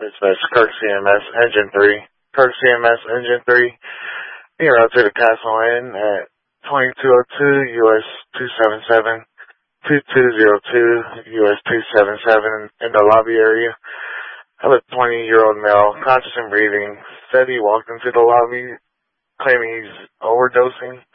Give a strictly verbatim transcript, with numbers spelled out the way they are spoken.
Dispatch Kirk C M S Engine three. Kirk C M S Engine three. You're out to the Castle Inn at twenty-two oh two U S two seventy-seven, twenty-two oh two U S two seventy-seven in the lobby area. I have a twenty-year-old male, conscious and breathing, said he walked into the lobby claiming he's overdosing.